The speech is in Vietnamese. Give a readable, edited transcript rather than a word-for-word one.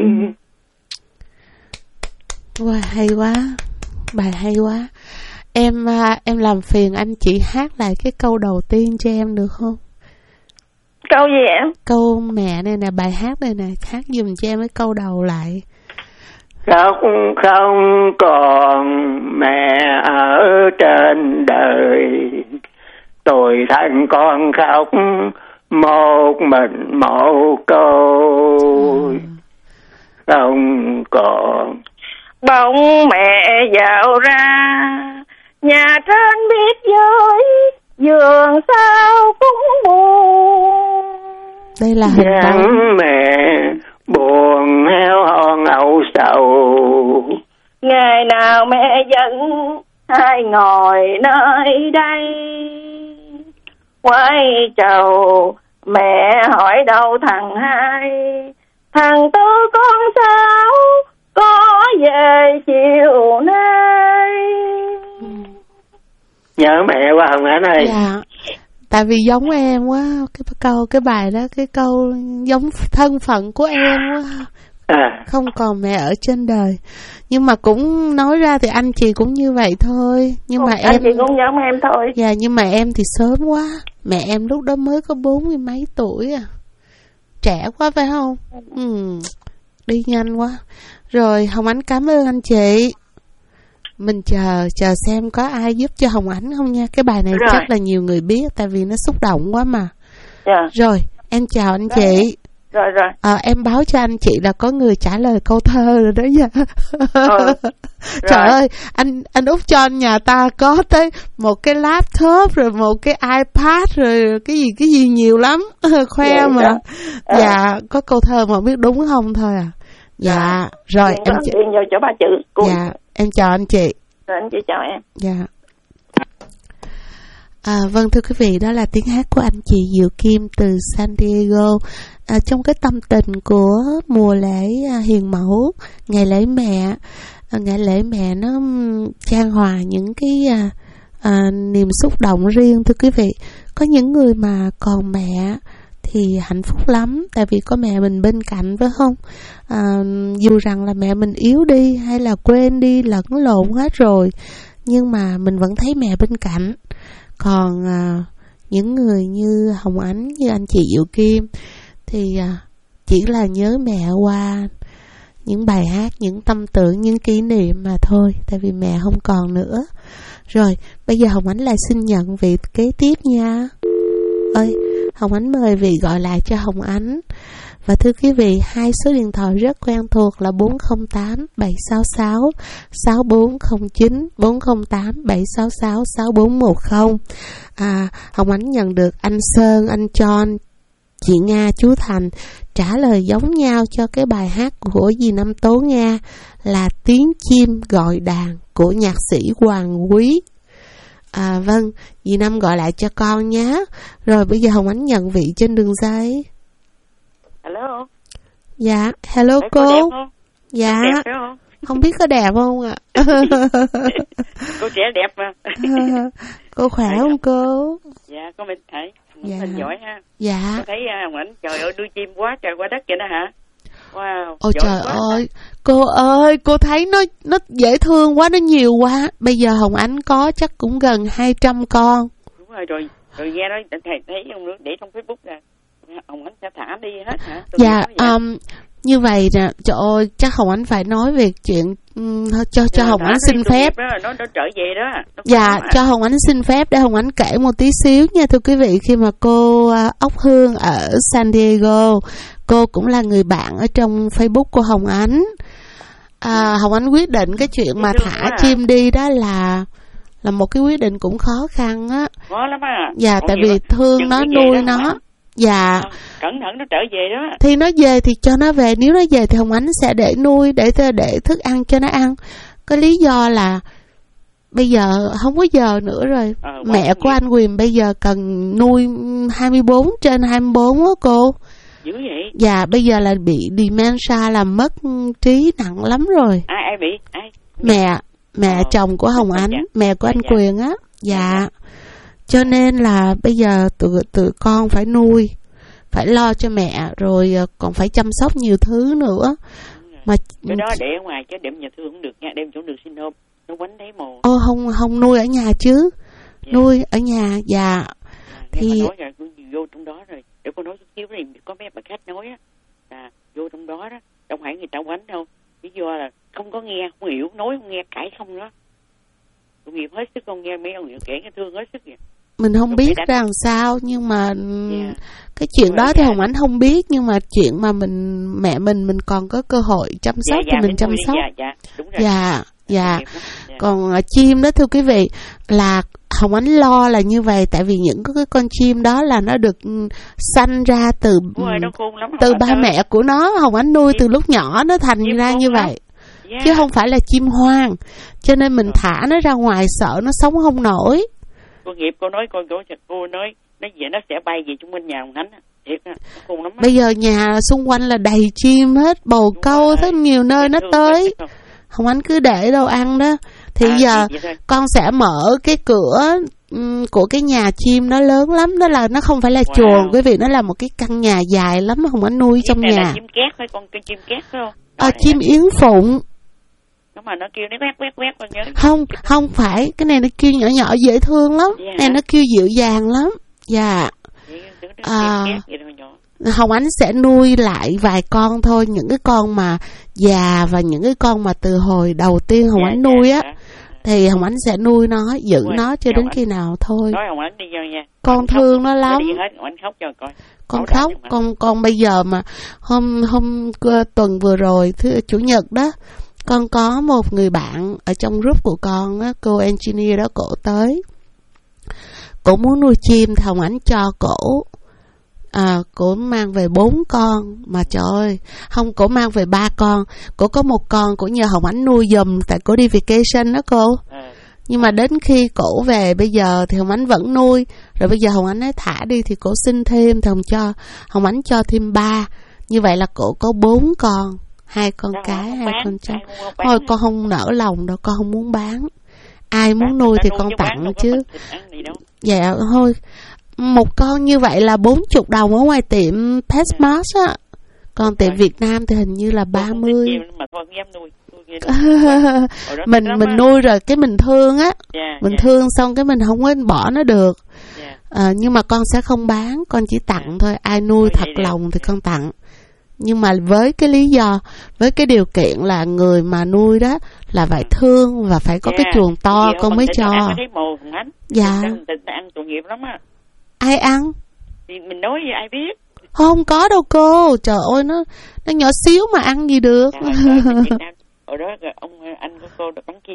Wow, hay quá, bài hay quá. Em làm phiền anh chị hát lại cái câu đầu tiên cho em được không? Câu gì em? Câu mẹ này nè, bài hát này nè, hát giùm cho em cái câu đầu lại. Khóc không còn mẹ ở trên đời, tôi thân con khóc một mình một côi. Không còn bỗng mẹ dạo ra, nhà trên biết giới, giường sao cũng buồn. Đây là hình bóng mẹ buồn heo hon âu sầu. Ngày nào mẹ vẫn hai ngồi nơi đây, quay chầu mẹ hỏi đâu thằng hai, thằng Tư con sao có về chiều nay. Nhớ mẹ quá Hồng Ánh ơi. Dạ, tại vì giống em quá, cái bài đó, cái câu giống thân phận của em quá. Không còn mẹ ở trên đời. Nhưng mà cũng nói ra thì anh chị cũng như vậy thôi. Nhưng mà anh chị cũng giống em thôi. Dạ, nhưng mà em thì sớm quá. Mẹ em lúc đó mới có 40 mấy tuổi à. Trẻ quá phải không? Đi nhanh quá. Rồi Hồng Ánh cảm ơn anh chị. Mình chờ xem có ai giúp cho Hồng Ánh không nha. Cái bài này rồi. Chắc là nhiều người biết, tại vì nó xúc động quá mà. Rồi em chào anh chị. Rồi. Em báo cho anh chị là có người trả lời câu thơ rồi đó nha. Trời ơi, anh Út cho anh nhà ta có tới một cái laptop, rồi một cái iPad, rồi cái gì nhiều lắm. Khoe vậy mà. Dạ, có câu thơ mà không biết đúng không thôi à. Dạ, rồi em vào chỗ 3 chữ. Dạ, em chào anh chị. Rồi anh chị chào em. Dạ. Vâng, thưa quý vị, đó là tiếng hát của anh chị Diệu Kim từ San Diego. Trong cái tâm tình của mùa lễ hiền mẫu, ngày lễ mẹ. Ngày lễ mẹ nó chan hòa những cái niềm xúc động riêng, thưa quý vị. Có những người mà còn mẹ thì hạnh phúc lắm, tại vì có mẹ mình bên cạnh, phải không? Dù rằng là mẹ mình yếu đi hay là quên đi, lẫn lộn hết rồi, nhưng mà mình vẫn thấy mẹ bên cạnh. Còn những người như Hồng Ánh, như anh chị Diệu Kim thì chỉ là nhớ mẹ qua những bài hát, những tâm tưởng, những kỷ niệm mà thôi, tại vì mẹ không còn nữa. Rồi, bây giờ Hồng Ánh lại xin nhận vị kế tiếp nha. Ơi, Hồng Ánh mời vị gọi lại cho Hồng Ánh. Và thưa quý vị, hai số điện thoại rất quen thuộc là 408 766 6409, 408 766 6410. Hồng Ánh nhận được anh Sơn, anh John, chị Nga, chú Thành trả lời giống nhau cho cái bài hát của dì Năm Tố Nga là Tiếng Chim Gọi Đàn của nhạc sĩ Hoàng Quý. Vâng, dì Năm gọi lại cho con nhé. Rồi bây giờ Hồng Ánh nhận vị trên đường dây. Hello. Dạ, hello cô. Dạ. Đẹp phải không? Không biết có đẹp không ạ? Cô trẻ đẹp mà. Cô khỏe không cô? Dạ, con mình thấy. Dạ. Mình giỏi ha. Dạ. Con thấy Hồng Ánh trời ơi đuôi chim quá trời quá đất vậy đó hả? Wow. Ôi trời ơi, cô ơi, cô thấy nó dễ thương quá, nó nhiều quá. Bây giờ Hồng Ánh có chắc cũng gần 200 con. Đúng rồi, rồi nghe nói thấy ông để trong Facebook nè. Hồng Ánh sẽ thả đi hết hả? Dạ, như vậy nè, trời ơi, chắc Hồng Ánh phải nói về chuyện cho Hồng Ánh xin phép. Nó trở về đó. Dạ, cho Hồng Ánh xin phép để Hồng Ánh kể một tí xíu nha thưa quý vị. Khi mà cô Ốc Hương ở San Diego, cô cũng là người bạn ở trong Facebook của Hồng Ánh. Hồng Ánh quyết định cái chuyện mà thả chim đi đó là một cái quyết định cũng khó khăn á. Khó lắm á. Dạ, tại vì thương nó, nuôi nó. Dạ. Cẩn thận nó trở về đó. Thì nó về thì cho nó về, nếu nó về thì Hồng Ánh sẽ để nuôi, để thức ăn cho nó ăn. Có lý do là bây giờ không có giờ nữa rồi. Mẹ của anh Quyền bây giờ cần nuôi 24/24 á cô. Dữ vậy? Dạ, bây giờ là bị dementia, là mất trí nặng lắm rồi. Ai bị? Ai? Mẹ chồng của Hồng Ánh, mẹ của anh Quyền á. Dạ. Cho nên là bây giờ tụi con phải nuôi, phải lo cho mẹ, rồi còn phải chăm sóc nhiều thứ nữa. Cái đó để ở ngoài chứ đem nhà thương không được nha, đem chỗ được xin hôm nó quánh thấy mồ. Không nuôi ở nhà chứ. Nuôi ở nhà. Dạ. Thì nói là vô trong đó rồi, để cô nói chút xíu thì có mấy bà khách nói á là vô trong đó đó, đâu phải người ta quánh đâu, lý do là không có nghe, không hiểu, nói không nghe, cãi không đó. Tội nghiệp hết sức, không nghe mấy ông kể cái thương hết sức vậy. Mình không biết ra làm sao, nhưng mà cái chuyện đó thì Hồng Ánh không biết, nhưng mà chuyện mà mẹ mình còn có cơ hội chăm sóc thì mình chăm sóc. Đúng rồi. Dạ. Còn chim đó thưa quý vị, là Hồng Ánh lo là như vậy, tại vì những cái con chim đó là nó được sanh ra từ ba mẹ của nó. Hồng Ánh nuôi từ lúc nhỏ nó thành ra như vậy. Chứ không phải là chim hoang. Cho nên mình thả nó ra ngoài sợ nó sống không nổi. Cô nghiệp cô nói nó vậy nó sẽ bay về chung quanh nhà Hồng Ánh. Thiệt á, khôn lắm. Bây giờ nhà xung quanh là đầy chim hết, bồ câu rất nhiều nơi nó tới. Hồng Ánh cứ để đâu ăn đó. Thì giờ con sẽ mở cái cửa của cái nhà chim, nó lớn lắm, đó là nó không phải là chuồng quý vị, nó là một cái căn nhà dài lắm. Hồng Ánh nuôi trong nhà. Là chim két phải, con chim két phải không? Chim yến phụng. Mà nó kêu nó quét không phải, cái này nó kêu nhỏ nhỏ dễ thương lắm. Này nó kêu dịu dàng lắm. Dạ. Hồng Ánh sẽ nuôi lại vài con thôi, những cái con mà già và những cái con mà từ hồi đầu tiên Hồng Ánh nuôi á, thì Hồng Ánh sẽ nuôi nó, giữ nó cho đến khi nào thôi. Con thương nó lắm. Con khóc, con bây giờ mà hôm tuần vừa rồi chủ nhật đó, con có một người bạn ở trong group của con á, cô engineer đó, cổ tới, cổ muốn nuôi chim thì Hồng Ánh cho cổ. Cổ mang về 4 con, mà trời ơi, không, cổ mang về 3 con. Cổ có một con cổ nhờ Hồng Ánh nuôi giùm, tại cổ đi vacation đó cô. Nhưng mà đến khi cổ về bây giờ thì Hồng Ánh vẫn nuôi. Rồi bây giờ Hồng Ánh nói thả đi thì cổ xin thêm, thì Hồng Ánh cho thêm 3. Như vậy là cổ có 4 con, 2 con cái, 2 con trai. Thôi con không nỡ lòng đâu, con không muốn bán. Ai muốn nuôi thì con tặng chứ. Dạ thôi, một con như vậy là 40 đồng ở ngoài tiệm Petmart á. Còn tiệm Việt Nam thì hình như là 30. Mình nuôi rồi cái mình thương á. Mình thương xong cái mình không có bỏ nó được. Nhưng mà con sẽ không bán, con chỉ tặng thôi. Ai nuôi thật lòng thì con tặng. Nhưng mà với cái lý do, với cái điều kiện là người mà nuôi đó là phải thương và phải có cái chuồng to con mới cho. Dạ. Ai ăn? Thì mình nói gì ai biết. Không có đâu cô. Trời ơi, nó nhỏ xíu mà ăn gì được. Ở đó ông anh của cô bắn